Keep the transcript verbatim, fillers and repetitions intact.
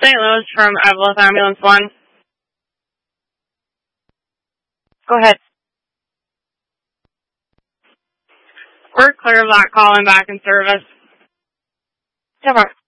Saint Louis from Evelyn Ambulance one. Go ahead. We're clear of that calling back in service. Never.